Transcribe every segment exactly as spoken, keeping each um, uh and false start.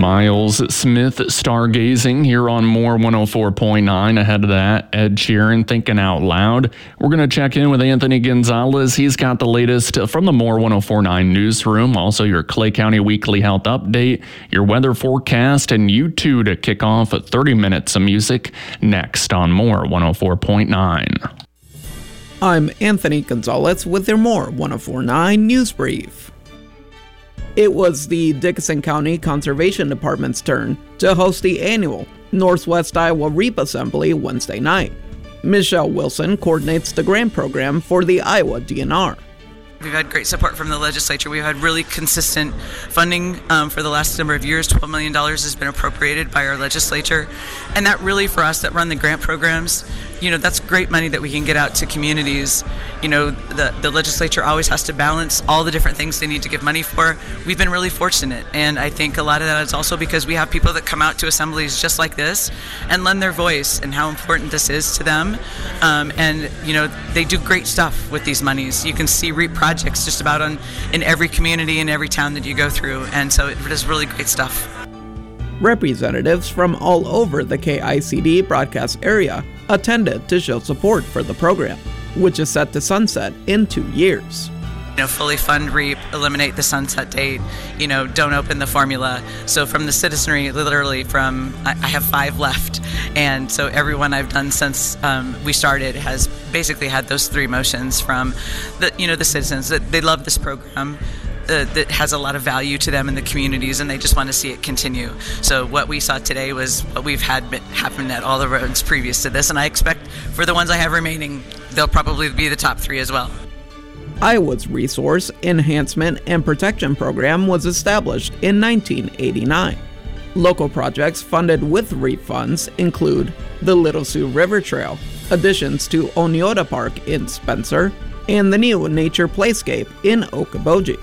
Miles Smith stargazing here on More one oh four point nine. Ahead of that, Ed Sheeran thinking out loud. We're going to check in with Anthony Gonzalez. He's got the latest from the More one oh four point nine newsroom, also your Clay County Weekly Health Update, your weather forecast, and you two to kick off at thirty minutes of music next on More one oh four point nine. I'm Anthony Gonzalez with your More one oh four point nine News Brief. It was the Dickinson County Conservation Department's turn to host the annual Northwest Iowa Reap Assembly Wednesday night. Michelle Wilson coordinates the grant program for the Iowa D N R. We've had great support from the legislature. We've had really consistent funding um, for the last number of years. twelve million dollars has been appropriated by our legislature. And that really, for us that run the grant programs, you know, that's great money that we can get out to communities. You know, the, the legislature always has to balance all the different things they need to give money for. We've been really fortunate. And I think a lot of that is also because we have people that come out to assemblies just like this and lend their voice and how important this is to them. Um, and, you know, they do great stuff with these monies. You can see REAP projects just about on in every community in every town that you go through. And so it is really great stuff. Representatives from all over the K I C D broadcast area attended to show support for the program, which is set to sunset in two years. You know, fully fund REAP, eliminate the sunset date, you know, don't open the formula. So from the citizenry, literally from, I, I have five left. And so everyone I've done since um, we started has basically had those three motions from the, you know, the citizens that they love this program. Uh, that has a lot of value to them in the communities, and they just want to see it continue. So what we saw today was what we've had been, happen at all the roads previous to this, and I expect for the ones I have remaining, they'll probably be the top three as well. Iowa's Resource Enhancement and Protection Program was established in nineteen eighty-nine. Local projects funded with REAP funds include the Little Sioux River Trail, additions to Oneota Park in Spencer, and the new Nature Playscape in Okoboji.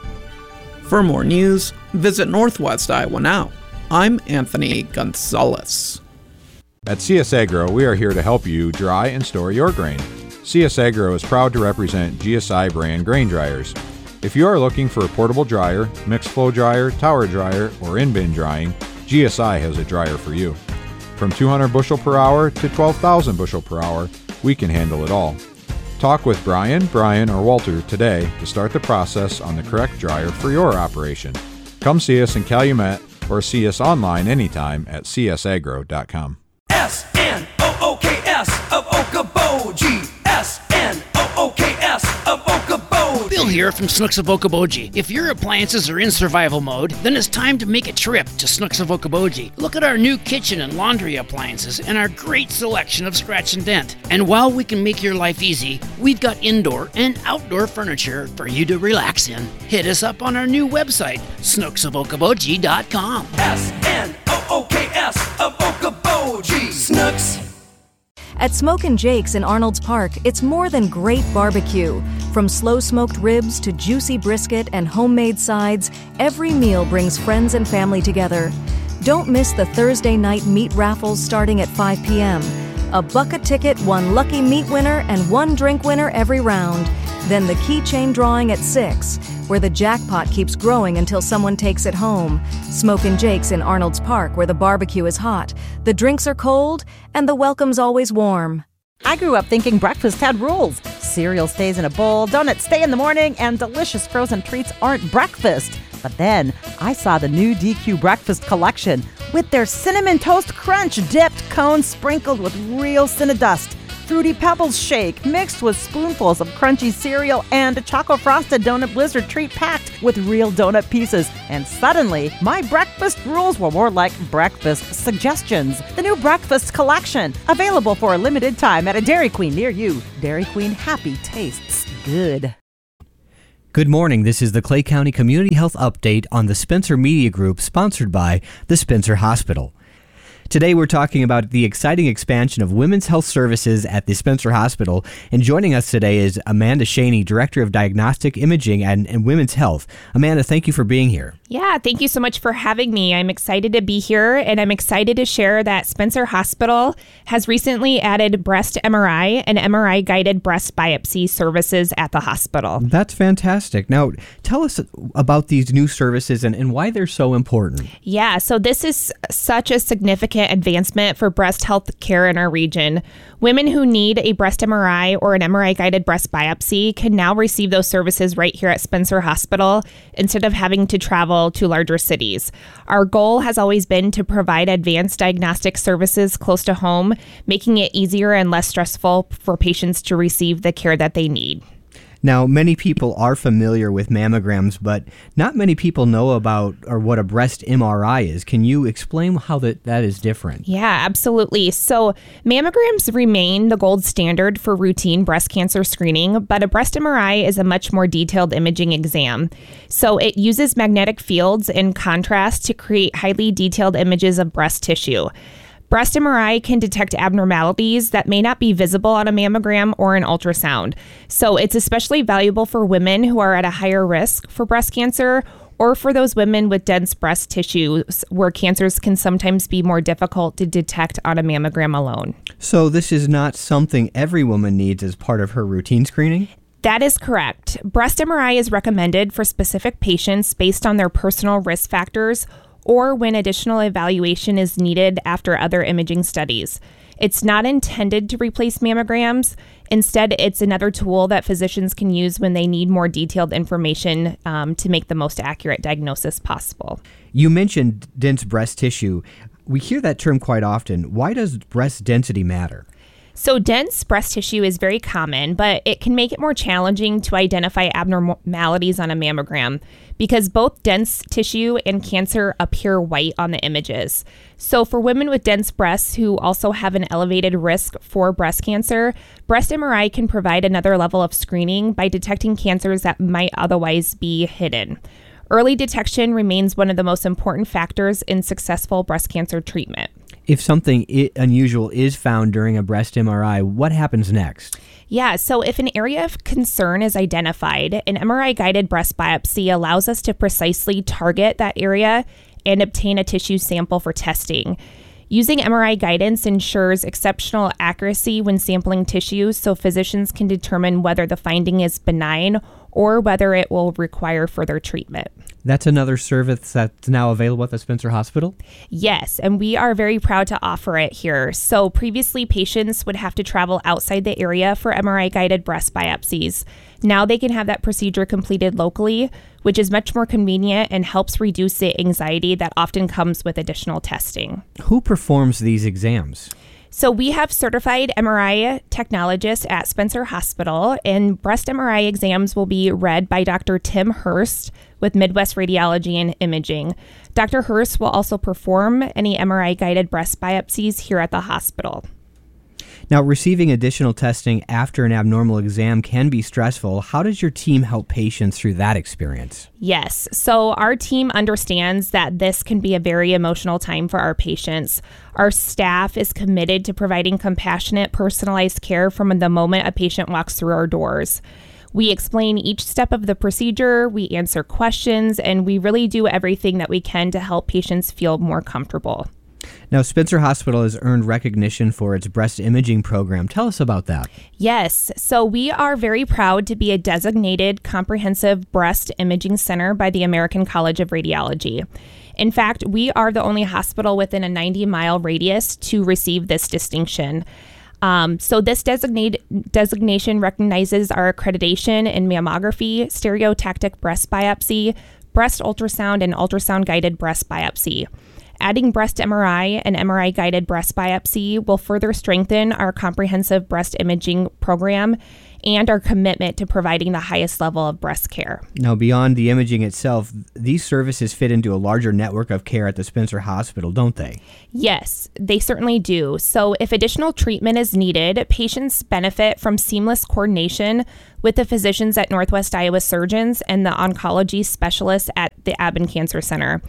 For more news, visit Northwest Iowa Now. I'm Anthony Gonzalez. At C S Agro, we are here to help you dry and store your grain. C S Agro is proud to represent G S I brand grain dryers. If you are looking for a portable dryer, mixed flow dryer, tower dryer, or in-bin drying, G S I has a dryer for you. From two hundred bushel per hour to twelve thousand bushel per hour, we can handle it all. Talk with Brian, Brian, or Walter today to start the process on the correct dryer for your operation. Come see us in Calumet or see us online anytime at c s agro dot com. S N O O K S of Okoboji. S N O O K S of Okoboji. Bill here from Snooks of Okoboji. If your appliances are in survival mode, then it's time to make a trip to Snooks of Okoboji. Look at our new kitchen and laundry appliances and our great selection of scratch and dent. And while we can make your life easy, we've got indoor and outdoor furniture for you to relax in. Hit us up on our new website, snooks of okoboji dot com. S N O O K S of Okoboji. Snooks. At Smokin' Jake's in Arnold's Park, it's more than great barbecue. From slow-smoked ribs to juicy brisket and homemade sides, every meal brings friends and family together. Don't miss the Thursday night meat raffles starting at five p.m. A buck a ticket, one lucky meat winner, and one drink winner every round. Then the keychain drawing at six, where the jackpot keeps growing until someone takes it home. Smokin' Jake's in Arnold's Park, where the barbecue is hot, the drinks are cold, and the welcome's always warm. I grew up thinking breakfast had rules. Cereal stays in a bowl, donuts stay in the morning, and delicious frozen treats aren't breakfast. But then I saw the new D Q Breakfast Collection with their Cinnamon Toast Crunch dipped cones sprinkled with real Cinnadust, Fruity Pebbles shake mixed with spoonfuls of crunchy cereal, and a Choco Frosted Donut Blizzard treat packed with real donut pieces. And suddenly, my breakfast rules were more like breakfast suggestions. The new Breakfast Collection, available for a limited time at a Dairy Queen near you. Dairy Queen, happy tastes good. Good morning. This is the Clay County Community Health Update on the Spencer Media Group, sponsored by the Spencer Hospital. Today we're talking about the exciting expansion of women's health services at the Spencer Hospital. And joining us today is Amanda Shaney, Director of Diagnostic Imaging and, and Women's Health. Amanda, thank you for being here. Yeah, thank you so much for having me. I'm excited to be here, and I'm excited to share that Spencer Hospital has recently added breast M R I and M R I-guided breast biopsy services at the hospital. That's fantastic. Now, tell us about these new services and, and why they're so important. Yeah, so this is such a significant advancement for breast health care in our region. Women who need a breast M R I or an M R I-guided breast biopsy can now receive those services right here at Spencer Hospital instead of having to travel to larger cities. Our goal has always been to provide advanced diagnostic services close to home, making it easier and less stressful for patients to receive the care that they need. Now, many people are familiar with mammograms, but not many people know about or what a breast M R I is. Can you explain how that, that is different? Yeah, absolutely. So mammograms remain the gold standard for routine breast cancer screening, but a breast M R I is a much more detailed imaging exam. So it uses magnetic fields and contrast to create highly detailed images of breast tissue. Breast M R I can detect abnormalities that may not be visible on a mammogram or an ultrasound. So it's especially valuable for women who are at a higher risk for breast cancer or for those women with dense breast tissues where cancers can sometimes be more difficult to detect on a mammogram alone. So this is not something every woman needs as part of her routine screening? That is correct. Breast M R I is recommended for specific patients based on their personal risk factors or when additional evaluation is needed after other imaging studies. It's not intended to replace mammograms. Instead, it's another tool that physicians can use when they need more detailed information um, to make the most accurate diagnosis possible. You mentioned dense breast tissue. We hear that term quite often. Why does breast density matter? So dense breast tissue is very common, but it can make it more challenging to identify abnormalities on a mammogram because both dense tissue and cancer appear white on the images. So for women with dense breasts who also have an elevated risk for breast cancer, breast M R I can provide another level of screening by detecting cancers that might otherwise be hidden. Early detection remains one of the most important factors in successful breast cancer treatment. If something I- unusual is found during a breast M R I, what happens next? Yeah, so if an area of concern is identified, an M R I-guided breast biopsy allows us to precisely target that area and obtain a tissue sample for testing. Using M R I guidance ensures exceptional accuracy when sampling tissue so physicians can determine whether the finding is benign or whether it will require further treatment. That's another service that's now available at the Spencer Hospital? Yes, and we are very proud to offer it here. So previously, patients would have to travel outside the area for M R I-guided breast biopsies. Now they can have that procedure completed locally, which is much more convenient and helps reduce the anxiety that often comes with additional testing. Who performs these exams? So we have certified M R I technologists at Spencer Hospital, and breast M R I exams will be read by Doctor Tim Hurst with Midwest Radiology and Imaging. Doctor Hurst will also perform any M R I-guided breast biopsies here at the hospital. Now, receiving additional testing after an abnormal exam can be stressful. How does your team help patients through that experience? Yes. So our team understands that this can be a very emotional time for our patients. Our staff is committed to providing compassionate, personalized care from the moment a patient walks through our doors. We explain each step of the procedure, we answer questions, and we really do everything that we can to help patients feel more comfortable. Now, Spencer Hospital has earned recognition for its breast imaging program. Tell us about that. Yes. So we are very proud to be a designated comprehensive breast imaging center by the American College of Radiology. In fact, we are the only hospital within a ninety mile radius to receive this distinction. Um, so this designate, designation recognizes our accreditation in mammography, stereotactic breast biopsy, breast ultrasound, and ultrasound-guided breast biopsy. Adding breast M R I and M R I-guided breast biopsy will further strengthen our comprehensive breast imaging program and our commitment to providing the highest level of breast care. Now, beyond the imaging itself, these services fit into a larger network of care at the Spencer Hospital, don't they? Yes, they certainly do. So if additional treatment is needed, patients benefit from seamless coordination with the physicians at Northwest Iowa Surgeons and the oncology specialists at the Aben Cancer Center.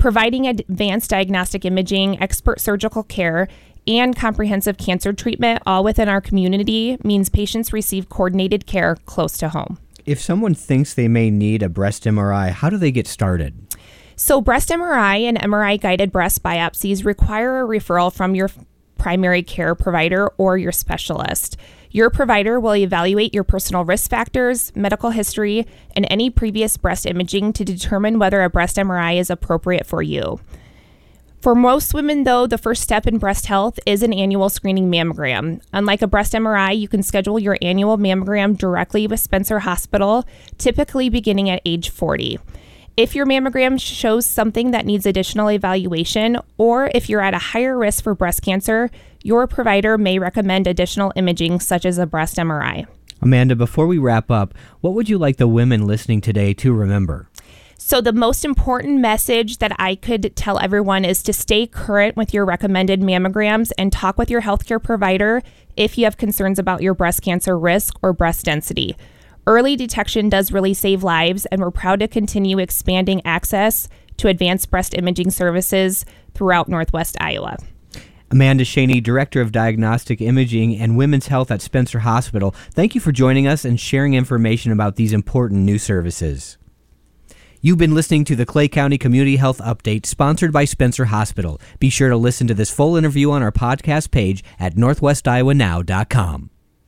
Providing advanced diagnostic imaging, expert surgical care, and comprehensive cancer treatment all within our community means patients receive coordinated care close to home. If someone thinks they may need a breast M R I, how do they get started? So breast M R I and M R I-guided breast biopsies require a referral from your primary care provider or your specialist. Your provider will evaluate your personal risk factors, medical history, and any previous breast imaging to determine whether a breast M R I is appropriate for you. For most women, though, the first step in breast health is an annual screening mammogram. Unlike a breast M R I, you can schedule your annual mammogram directly with Spencer Hospital, typically beginning at age forty. If your mammogram shows something that needs additional evaluation, or if you're at a higher risk for breast cancer, your provider may recommend additional imaging such as a breast M R I. Amanda, before we wrap up, what would you like the women listening today to remember? So the most important message that I could tell everyone is to stay current with your recommended mammograms and talk with your healthcare provider if you have concerns about your breast cancer risk or breast density. Early detection does really save lives, and we're proud to continue expanding access to advanced breast imaging services throughout Northwest Iowa. Amanda Shaney, Director of Diagnostic Imaging and Women's Health at Spencer Hospital, thank you for joining us and sharing information about these important new services. You've been listening to the Clay County Community Health Update, sponsored by Spencer Hospital. Be sure to listen to this full interview on our podcast page at northwest iowa now dot com.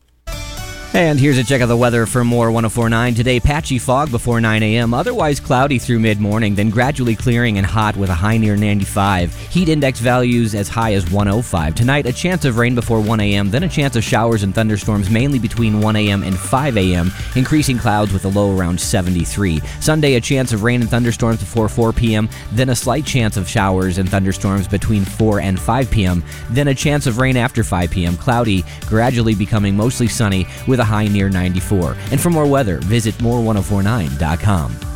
And here's a check of the weather for Moore one oh four point nine. Today, patchy fog before nine a.m., otherwise cloudy through mid-morning, then gradually clearing and hot with a high near ninety-five. Heat index values as high as one oh five. Tonight, a chance of rain before one a.m., then a chance of showers and thunderstorms mainly between one a.m. and five a.m., increasing clouds with a low around seventy-three. Sunday, a chance of rain and thunderstorms before four p.m., then a slight chance of showers and thunderstorms between four and five p.m., then a chance of rain after five p.m., cloudy, gradually becoming mostly sunny with a high near ninety-four. And for more weather, visit more ten forty-nine dot com.